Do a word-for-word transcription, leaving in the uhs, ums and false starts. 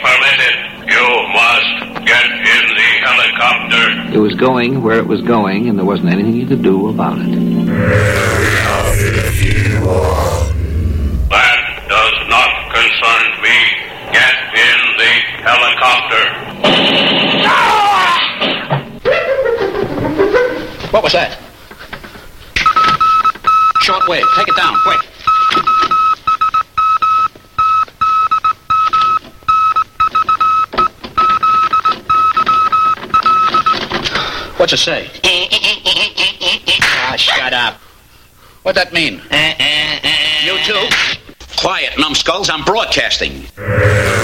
permitted. You must get in the helicopter. It was going where it was going, and there wasn't anything you could do about it. That does not concern me. Get in the helicopter. What was that? Short wave. Take it down, quick. What's it say? Ah, shut up. What'd that mean? You too? Quiet, numbskulls. I'm broadcasting.